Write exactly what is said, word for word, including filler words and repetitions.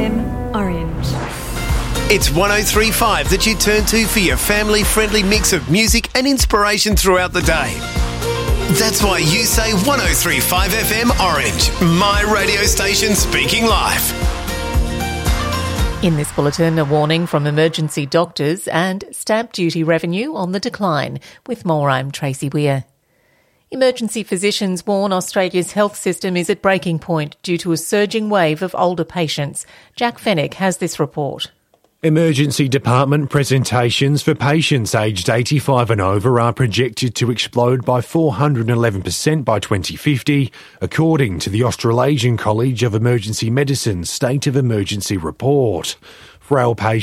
M Orange. It's one oh three point five that you turn to for your family-friendly mix of music and inspiration throughout the day. That's why you say one oh three point five F M Orange, my radio station speaking live. In this bulletin, a warning from emergency doctors and stamp duty revenue on the decline. With more, I'm Tracy Weir. Emergency physicians warn Australia's health system is at breaking point due to a surging wave of older patients. Jack Fennick has this report. Emergency department presentations for patients aged eighty-five and over are projected to explode by four hundred eleven percent by twenty fifty, according to the Australasian College of Emergency Medicine's State of Emergency report. Frail patients